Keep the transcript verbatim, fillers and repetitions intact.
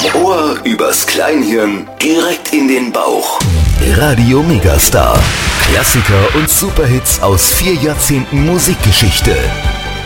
Vom Ohr übers Kleinhirn direkt in den Bauch. Radio Megastar. Klassiker und Superhits aus vier Jahrzehnten Musikgeschichte.